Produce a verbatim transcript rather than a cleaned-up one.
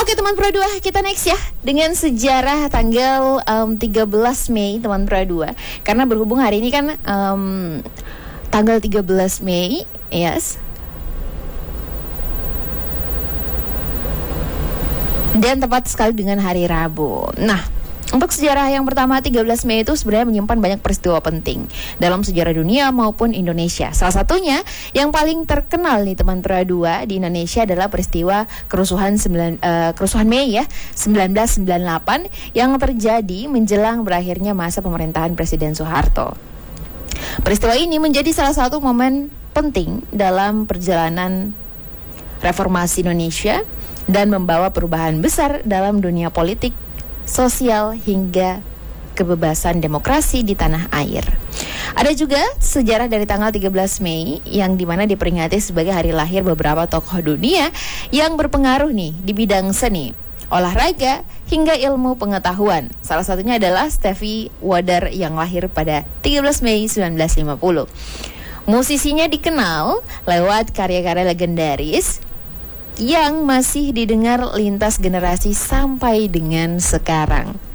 Oke teman Pro dua, kita next ya dengan sejarah tanggal um, tiga belas Mei teman Pro dua. Karena berhubung hari ini kan um, tanggal tiga belas Mei, yes. Dan tepat sekali dengan hari Rabu. Nah, untuk sejarah yang pertama tiga belas Mei itu sebenarnya menyimpan banyak peristiwa penting dalam sejarah dunia maupun Indonesia. Salah satunya yang paling terkenal nih teman Pro dua di Indonesia adalah peristiwa kerusuhan sembilan, uh, kerusuhan Mei ya seribu sembilan ratus sembilan puluh delapan yang terjadi menjelang berakhirnya masa pemerintahan Presiden Soeharto. Peristiwa ini menjadi salah satu momen penting dalam perjalanan reformasi Indonesia dan membawa perubahan besar dalam dunia politik, sosial hingga kebebasan demokrasi di tanah air. Ada juga sejarah dari tanggal tiga belas Mei yang dimana diperingati sebagai hari lahir beberapa tokoh dunia yang berpengaruh nih di bidang seni, olahraga hingga ilmu pengetahuan. Salah satunya adalah Stevie Wonder yang lahir pada tiga belas Mei seribu sembilan ratus lima puluh. Musisinya dikenal lewat karya-karya legendaris yang masih didengar lintas generasi sampai dengan sekarang.